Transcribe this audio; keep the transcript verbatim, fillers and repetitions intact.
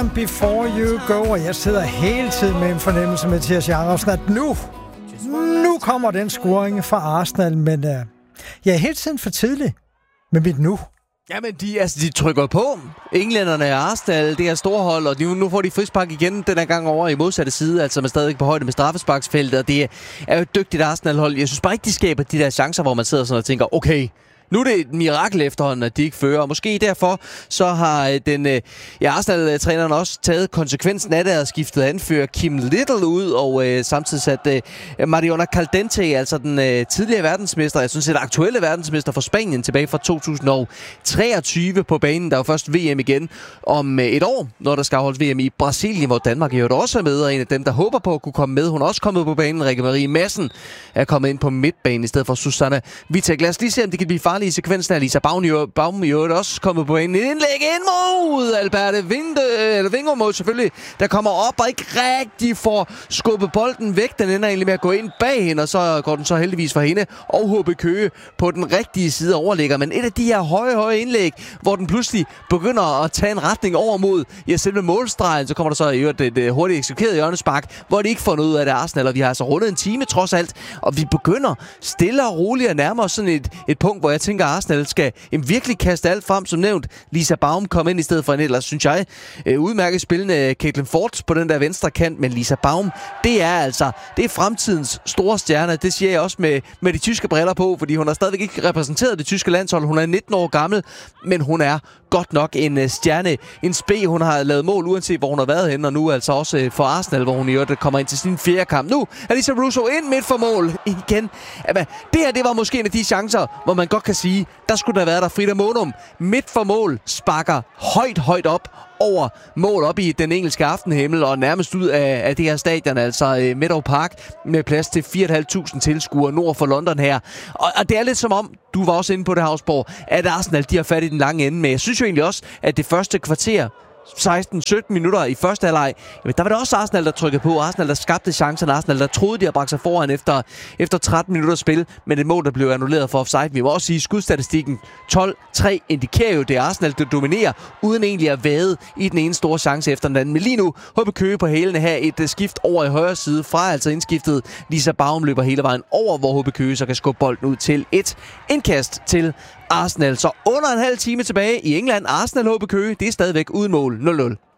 Before you go, og jeg sidder hele tiden med en fornemmelse, Mathias Jacobsen, at nu, nu kommer den scoring fra Arsenal, men uh, jeg er hele tiden for tidlig med mit nu. Jamen, de, altså, de trykker på. Englænderne er Arsenal, det er store hold, og de, nu får de frispark igen den her gang over i modsatte side, altså man er stadig på højde med straffesparksfeltet, og det er jo et dygtigt Arsenal-hold. Jeg synes bare ikke, de skaber de der chancer, hvor man sidder sådan og tænker, okay, nu er det et mirakel efterhånden, at de ikke fører. Og måske derfor så har den ja, Arsenal-træneren også taget konsekvensen af det og skiftet anfører Kim Little ud og øh, samtidig sat øh, Mariona Caldente, altså den øh, tidligere verdensmester, jeg synes, den aktuelle verdensmester for Spanien tilbage fra to tusind og treogtyve på banen. Der er jo først V M igen om øh, et år, når der skal afholdes V M i Brasilien, hvor Danmark jo også er med, og en af dem, der håber på at kunne komme med. Hun er også kommet på banen. Rikke Marie Madsen er kommet ind på midtbanen i stedet for Susanna Vitek. Lad os lige se, om det kan blive farligt i sekvensen af Lisa Baum jo er også kommet på en indlæg ind mod Alberte Vinde, eller Vingermål selvfølgelig, der kommer op og ikke rigtig får skubbet bolden væk. Den ender egentlig med at gå ind bag hende, og så går den så heldigvis for hende og H B Køge på den rigtige side overligger. Men et af de her høje, høje indlæg, hvor den pludselig begynder at tage en retning over mod ja, selve målstregen, så kommer der så i øvrigt et, et hurtigt eksekveret hjørnespark, hvor de ikke får noget ud af det Arsenal, og vi har altså rundet en time trods alt, og vi begynder stille og roligt at nærme os sådan et, et punkt, hvor jeg tænker, Arsenal skal jamen, virkelig kaste alt frem, som nævnt. Lisa Baum kom ind i stedet for en ellers, synes jeg, øh, udmærket spillende Caitlin Ford på den der venstre kant, men Lisa Baum, det er altså, det er fremtidens store stjerne. Det siger jeg også med, med de tyske briller på, fordi hun har stadigvæk ikke repræsenteret det tyske landshold. Hun er nitten år gammel, men hun er godt nok en uh, stjerne, en spe. Hun har lavet mål, uanset hvor hun har været henne, og nu altså også uh, for Arsenal, hvor hun i øvrigt kommer ind til sin fjerde kamp. Nu er Lisa Russo ind midt for mål igen. Jamen, det her, det var måske en af de chancer, hvor man godt kan sige, der skulle der have været der. Frida Monum midt for mål sparker højt, højt op over mål op i den engelske aftenhimmel og nærmest ud af, af det her stadion, altså uh, Meadow Park, med plads til fire tusind fem hundrede tilskuere nord for London her. Og, og det er lidt som om, du var også inde på det, Havsborg, at Arsenal, de har fat i den lange ende, men jeg synes jo egentlig også, at det første kvarter, seksten sytten minutter i første halvleg, jamen, der var det også Arsenal, der trykkede på. Arsenal, der skabte chancen. Arsenal, der troede, de havde bragt sig foran efter, efter tretten minutter spil, men et mål, der blev annulleret for offside. Vi må også sige, skudstatistikken tolv tre indikerer jo, det er Arsenal, der dominerer, uden egentlig at vade i den ene store chance efter den anden. Men lige nu, H B Køge på hælene her, et uh, skift over i højre side, fra altså indskiftet. Lisa Baum løber hele vejen over, hvor H B Køge så kan skubbe bolden ud til et indkast til Arsenal. Så under en halv time tilbage i England. Arsenal H B Køge, det er stadigvæk uden mål nul nul.